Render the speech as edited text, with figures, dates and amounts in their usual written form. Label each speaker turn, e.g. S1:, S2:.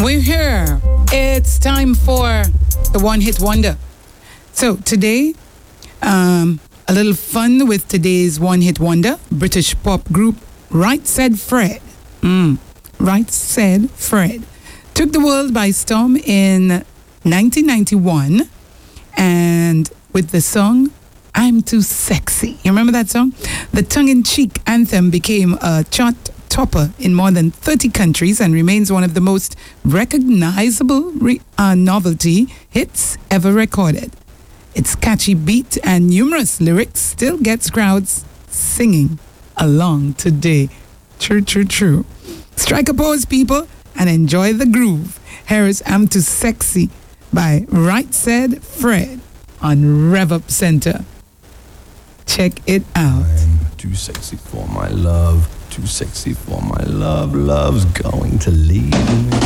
S1: We're here. It's time for the One Hit Wonder. So today, a little fun with today's One Hit Wonder. British pop group Right Said Fred. Right Said Fred took the world by storm in 1991, and with the song I'm Too Sexy. You remember that song? The tongue-in-cheek anthem became a chart topper in more than 30 countries and remains one of the most recognizable novelty hits ever recorded. Its catchy beat and numerous lyrics still gets crowds singing along today. True, true, true. Strike a pose, people, and enjoy the groove. Here is I'm Too Sexy by Right Said Fred on Rev Up Center. Check it out.
S2: I'm too sexy for my love. Too sexy for my love. Love's going to leave me.